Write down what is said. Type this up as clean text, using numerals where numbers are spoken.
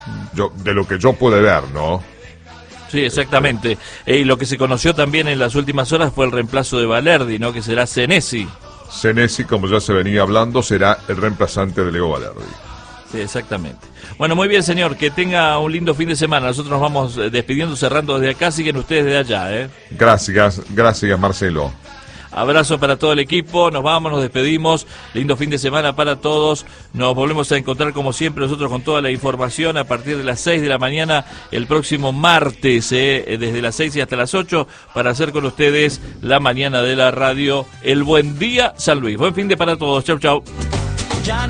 De lo que yo pude ver, ¿no? Sí, exactamente. Y lo que se conoció también en las últimas horas fue el reemplazo de Valerdi, ¿no? Que será Senesi. Senesi, como ya se venía hablando, será el reemplazante de Leo Valerdi. Sí, exactamente. Bueno, muy bien, señor, que tenga un lindo fin de semana. Nosotros nos vamos despidiendo, cerrando desde acá, siguen ustedes de allá, ¿eh? Gracias, Marcelo. Abrazo para todo el equipo, nos vamos, nos despedimos, lindo fin de semana para todos, nos volvemos a encontrar como siempre nosotros con toda la información a partir de las 6 de la mañana el próximo martes, desde las 6 y hasta las 8, para hacer con ustedes la mañana de la radio, el Buen Día San Luis. Buen fin de para todos, chau chau.